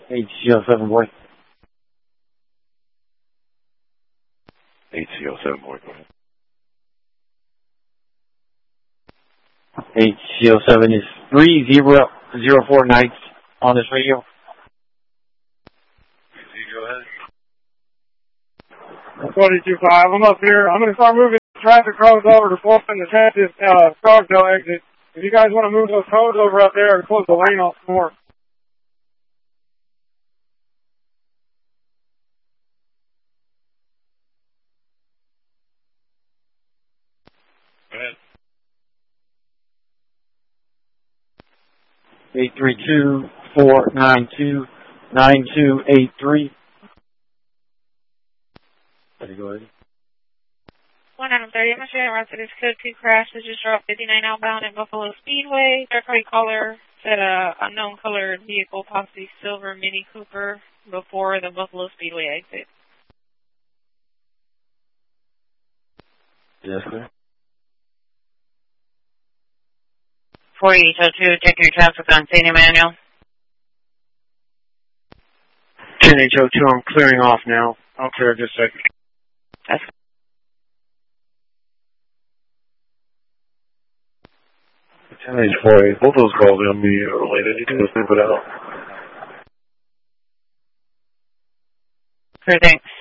HCO7 boy. HCO7 boy, go ahead. HCO7 is 3004 Knights on this radio. Go ahead. 22-5, I'm up here. I'm going to start moving traffic codes over to pull in the transit Scarsdale exit. If you guys want to move those codes over up there and close the lane off more. Go ahead. 832-492-9283. Ready to go ahead? 130, I'm showing around this code 2 crash that just dropped 59 outbound at Buffalo Speedway. Third party caller said unknown colored vehicle, possibly silver Mini Cooper, before the Buffalo Speedway exit. Yes, sir. 4802, checking your traffic on St. Emmanuel. 10H02, I'm clearing off now. I'll clear just a second. That's 10H48, both those calls are going to be related. You can just leave it out. sure, thanks.